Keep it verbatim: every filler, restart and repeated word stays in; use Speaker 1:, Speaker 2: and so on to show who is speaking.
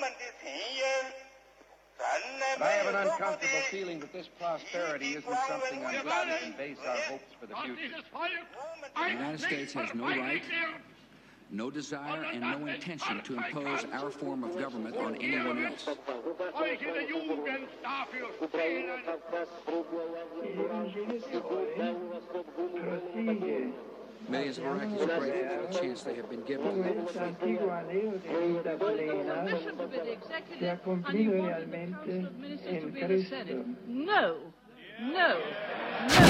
Speaker 1: But I have an uncomfortable feeling that this prosperity isn't something on which we can base our hopes for the future.
Speaker 2: The United States has no right, no desire, and no intention to impose our form of government on anyone else. Millions of Iraqis are grateful for the chance they have been given to live in freedom.
Speaker 3: No, no, no.